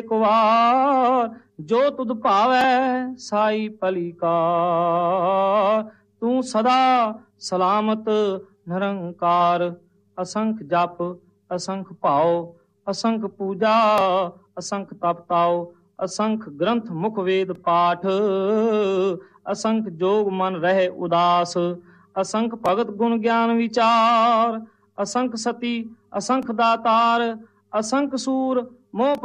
ਇੱਕ ਵਾਰ, ਜੋ ਤੁਧ ਭਾਵੈ ਸਾਈ ਭਲੀ ਕਾਰ। ਤੂੰ ਸਦਾ ਸਲਾਮਤ ਨਿਰੰਕਾਰ, ਅਸੰਖ ਜਪ ਅਸੰਖ ਭਾਉ, ਅਸੰਖ ਪੂਜਾ ਅਸੰਖ ਤਪ ਤਾਉ, ਅਸੰਖ ਗ੍ਰੰਥ ਮੁਖ ਵੇਦ ਪਾਠ, ਅਸੰਖ ਜੋਗ ਮਨ ਰਹਿ ਉਦਾਸ, ਅਸੰਖ ਭਗਤ ਗੁਣ ਗਿਆਨ ਵਿਚਾਰ, ਅਸੰਖ ਸਤੀ ਅਸੰਖ ਦਾਤਾਰ, ਅਸੰਖ ਸੂਰ ਮੋਹ